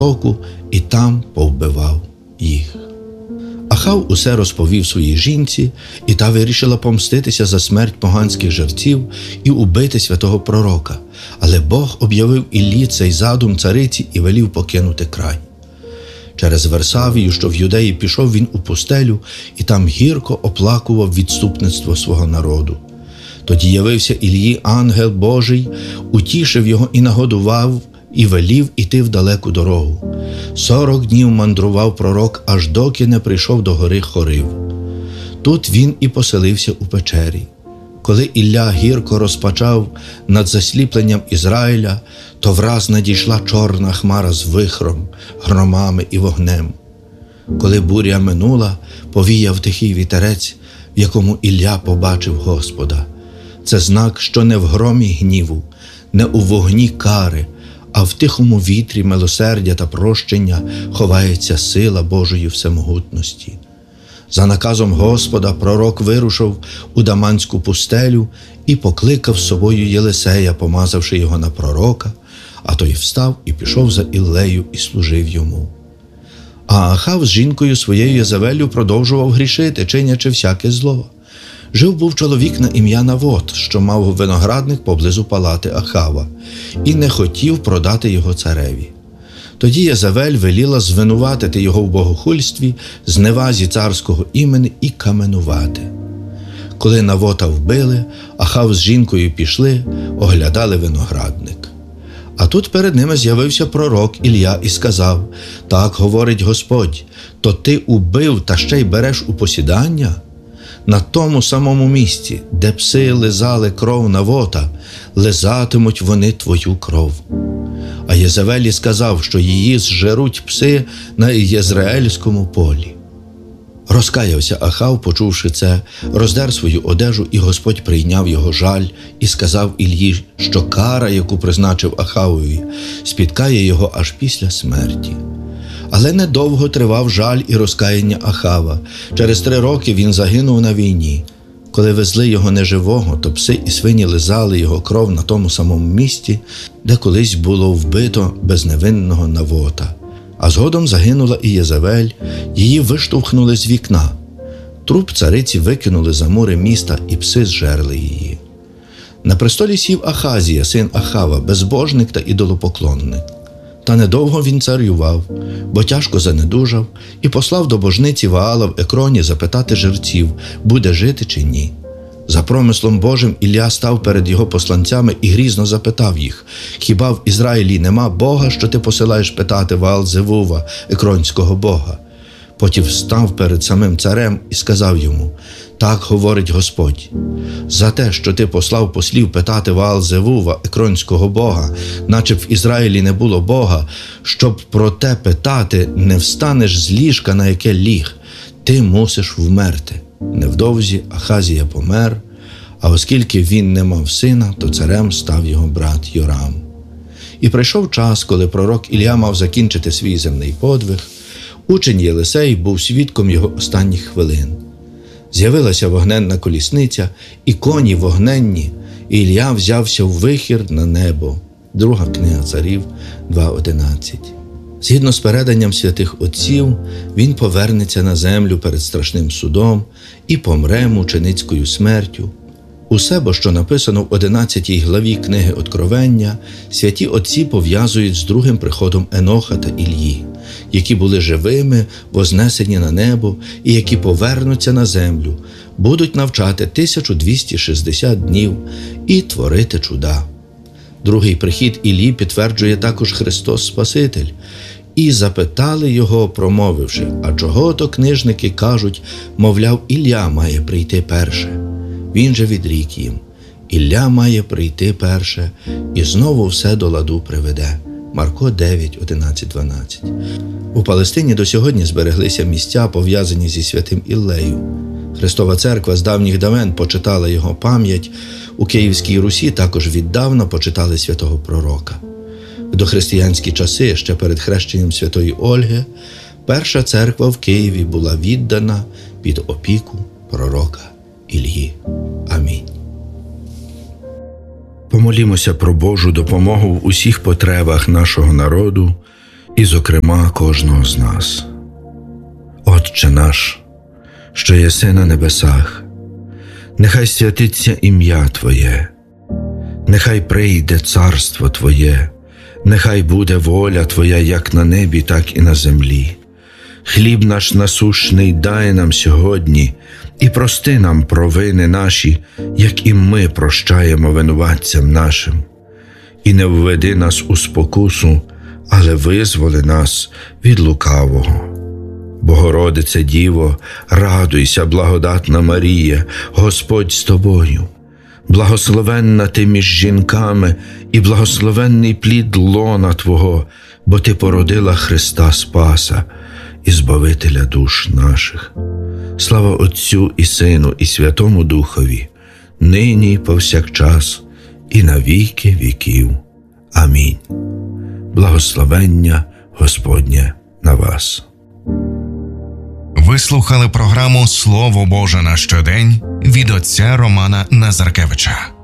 пророку і там повбивав їх. Ахав усе розповів своїй жінці, і та вирішила помститися за смерть поганських жерців і убити святого пророка. Але Бог об'явив Іллі цей задум цариці і велів покинути край. Через Версавію, що в Юдеї, пішов він у пустелю і там гірко оплакував відступництво свого народу. Тоді явився Іллі ангел Божий, утішив його і нагодував, і велів іти в далеку дорогу. 40 днів мандрував пророк, аж доки не прийшов до гори Хорив. Тут він і поселився у печері. Коли Ілля гірко розпачав над засліпленням Ізраїля, то враз надійшла чорна хмара з вихром, громами і вогнем. Коли буря минула, повіяв тихий вітерець, в якому Ілля побачив Господа. Це знак, що не в громі гніву, не у вогні кари, а в тихому вітрі милосердя та прощення ховається сила Божої всемогутності. За наказом Господа пророк вирушив у Даманську пустелю і покликав з собою Єлисея, помазавши його на пророка, а той встав і пішов за Іллею і служив йому. А Ахав з жінкою своєю Єзавеллю продовжував грішити, чинячи всяке зло. Жив був чоловік на ім'я Навот, що мав виноградник поблизу палати Ахава, і не хотів продати його цареві. Тоді Єзавель веліла звинуватити його в богохульстві, зневазі царського імені і каменувати. Коли Навота вбили, Ахав з жінкою пішли, оглядали виноградник. А тут перед ними з'явився пророк Ілля і сказав: «Так говорить Господь, то ти убив та ще й береш у посідання? На тому самому місці, де пси лизали кров Навота, лизатимуть вони твою кров». А Єзавелі сказав, що її зжеруть пси на Єзраїльському полі. Розкаявся Ахав, почувши це, роздер свою одежу, і Господь прийняв його жаль і сказав Іллі, що кара, яку призначив Ахавові, спіткає його аж після смерті. Але недовго тривав жаль і розкаяння Ахава. Через 3 роки він загинув на війні. Коли везли його неживого, то пси і свині лизали його кров на тому самому місці, де колись було вбито безневинного Навота. А згодом загинула і Єзавель, її виштовхнули з вікна. Труп цариці викинули за мури міста, і пси зжерли її. На престолі сів Ахазія, син Ахава, безбожник та ідолопоклонник. Та недовго він царював, бо тяжко занедужав, і послав до божниці Ваала в Екроні запитати жерців, буде жити чи ні. За промислом Божим Ілля став перед його посланцями і грізно запитав їх: «Хіба в Ізраїлі нема Бога, що ти посилаєш питати Ваал-Зевува, екронського Бога?» Потім став перед самим царем і сказав йому: «Так говорить Господь, за те, що ти послав послів питати Ваал-Зевува, екронського Бога, наче в Ізраїлі не було Бога, щоб про те питати, не встанеш з ліжка, на яке ліг, ти мусиш вмерти». Невдовзі Ахазія помер, а оскільки він не мав сина, то царем став його брат Йорам. І прийшов час, коли пророк Ілля мав закінчити свій земний подвиг. Учень Єлисей був свідком його останніх хвилин. З'явилася вогненна колісниця і коні вогненні, і Ілля взявся в вихір на небо. Друга книга Царів 2:11. Згідно з переданням святих отців, він повернеться на землю перед страшним судом і помре мученицькою смертю. Усе, бо що написано в 11 главі книги Откровення, святі отці пов'язують з другим приходом Еноха та Іллі, які були живими, вознесені на небо і які повернуться на землю, будуть навчати 1260 днів і творити чуда. Другий прихід Іллі підтверджує також Христос Спаситель. І запитали його, промовивши: «А чого то книжники кажуть, мовляв, Ілля має прийти перше?» Він же відрік їм: «Ілля має прийти перше, і знову все до ладу приведе». Марко 9:11-12. У Палестині до сьогодні збереглися місця, пов'язані зі святим Іллею. Христова церква з давніх давен почитала його пам'ять, у Київській Русі також віддавна почитали святого пророка. В дохристиянські часи, ще перед хрещенням святої Ольги, перша церква в Києві була віддана під опіку пророка Іллі. Амінь. Помолімося про Божу допомогу в усіх потребах нашого народу і, зокрема, кожного з нас. Отче наш, що єси на небесах, нехай святиться ім'я Твоє, нехай прийде царство Твоє, нехай буде воля Твоя як на небі, так і на землі. Хліб наш насущний дай нам сьогодні, і прости нам провини наші, як і ми прощаємо винуватцям нашим. І не введи нас у спокусу, але визволи нас від лукавого. Богородице Діво, радуйся, благодатна Марія, Господь з тобою. Благословенна ти між жінками, і благословенний плід лона Твого, бо ти породила Христа Спаса і Збавителя душ наших. Слава Отцю і Сину, і Святому Духові, нині і повсякчас, і на віки віків. Амінь. Благословення Господнє на вас. Ви слухали програму «Слово Боже на щодень» від отця Романа Назаркевича.